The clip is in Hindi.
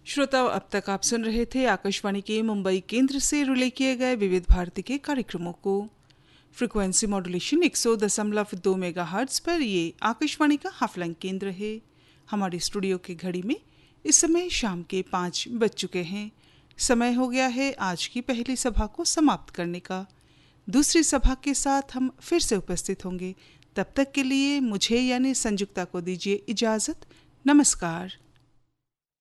श्रोताओं, अब तक आप सुन रहे थे आकाशवाणी के मुंबई केंद्र से रिले किए गए विविध भारती के कार्यक्रमों को। फ्रीक्वेंसी मॉड्यूलेशन 100.2 मेगाहर्ट्ज पर ये आकाशवाणी का हाफलंग केंद्र है। हमारे स्टूडियो के घड़ी में इस समय शाम के 5 बज चुके हैं। समय हो गया है आज की पहली सभा को समाप्त करने का। दूसरी सभा के साथ हम फिर से उपस्थित होंगे। तब तक के लिए मुझे यानी संयुक्ता को दीजिए इजाज़त। नमस्कार।